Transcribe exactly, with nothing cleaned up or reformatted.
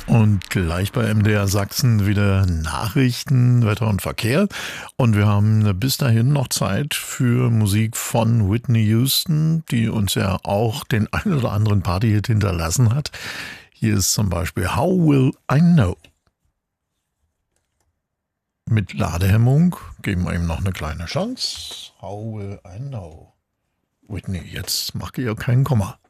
Und gleich bei M D R Sachsen wieder Nachrichten, Wetter und Verkehr. Und wir haben bis dahin noch Zeit für Musik von Whitney Houston, die uns ja auch den ein oder anderen Partyhit hinterlassen hat. Hier ist zum Beispiel How Will I Know? Mit Ladehemmung geben wir ihm noch eine kleine Chance. How Will I Know? Whitney, jetzt mach ihr keinen Komma.